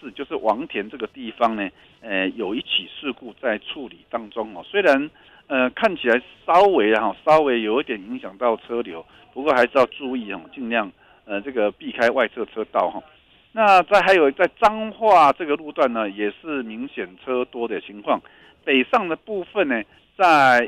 市，就是王田这个地方呢，有一起事故在处理当中哦。虽然看起来稍微有一点影响到车流，不过还是要注意哦，尽量这个避开外侧车道哈。那还有在彰化这个路段呢，也是明显车多的情况。北上的部分呢，在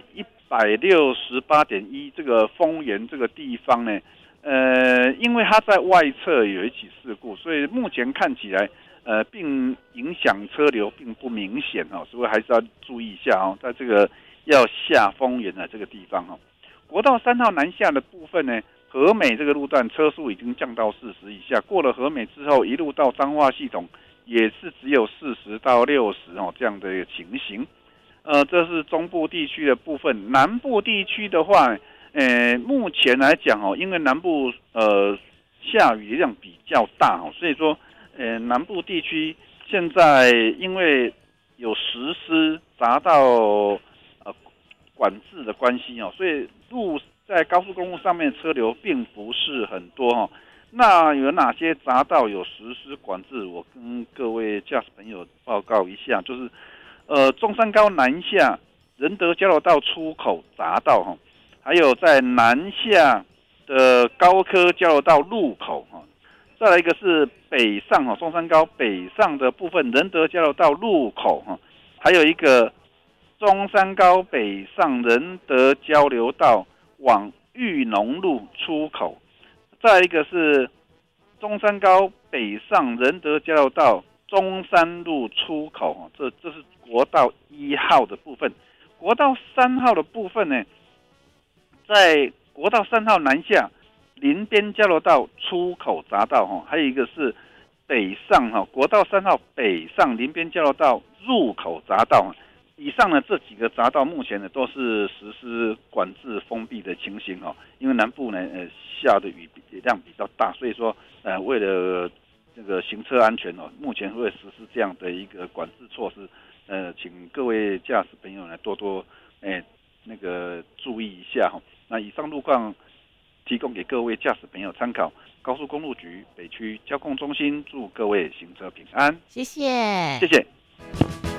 168.1这个丰原这个地方呢，因为它在外侧有一起事故，所以目前看起来并影响车流并不明显哦，所以还是要注意一下哦，在这个要下丰原的这个地方哦。国道3号南下的部分呢，和美这个路段车速已经降到40以下，过了和美之后，一路到彰化系统也是只有40到60哦这样的一个情形。这是中部地区的部分。南部地区的话，目前来讲哦，因为南部下雨量比较大哦，所以说南部地区现在因为有实施匝道管制的关系哦，所以在高速公路上面车流并不是很多哦。那有哪些匝道有实施管制？我跟各位驾驶朋友报告一下，就是中山高南下仁德交流道出口匝道哈，还有在南下的高科交流道入口哈，再来一个是北上哈，中山高北上的部分仁德交流道入口哈，还有一个中山高北上仁德交流道往裕农路出口，再来一个是中山高北上仁德交流道中山路出口，这是国道1号的部分。国道3号的部分呢，在国道3号南下林边交流道出口匝道，还有一个是北上国道3号北上林边交流道入口匝道。以上的这几个匝道目前呢都是实施管制封闭的情形因为南部呢下的雨量比较大，所以说为了这个行车安全目前会实施这样的一个管制措施，请各位驾驶朋友呢多多那个注意一下那以上路况提供给各位驾驶朋友参考。高速公路局北区交控中心祝各位行车平安， 谢谢， 谢谢。